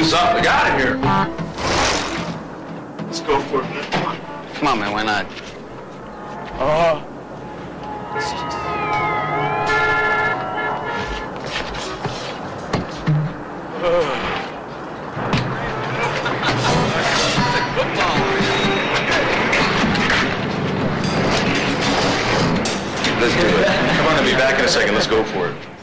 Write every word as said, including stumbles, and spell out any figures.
do something. We got it here. Let's go for it, man. Come on. Come on, man. Why not? Uh. Let's do it. Come on, I'll be back in a second. Let's go for it.